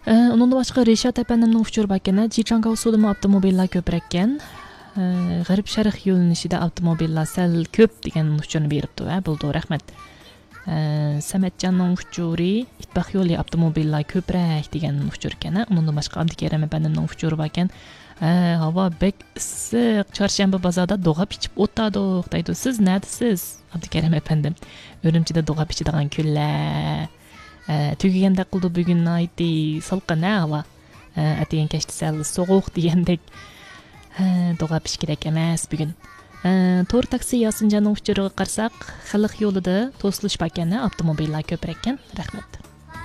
Undan başqa Reshad әпәндемнең uchur bakana Jichanga usudimi avtomobillar ko'prakkan. G'arb sharq yo'linishida avtomobillar sal ko'p degan uchurni beribdi va bo'ldi, rahmat. Samatjonning uchuri itbaq yo'li avtomobillar ko'prak degan uchur ekan. Undan başqa Abdukarim әпәндемнең uchuri bakan. Havo bek issiq, chorshanba bozorda do'g'ab ichib o'tadi, deydi. Siz nadisiz? Abdukarim әпәндем. Urumchida do'g'ab ichadigan kunlar. Tugaganda qildi bugun aytdi, salqin havo. Atagan kashti sal sovuq degandek. Do'g'ab ichish kerak emas bugun. To'r taksi Yosinjonning uchuriga qarsak, xalq yo'lida to'silish bakani avtomobillar ko'prakkan. Rahmat.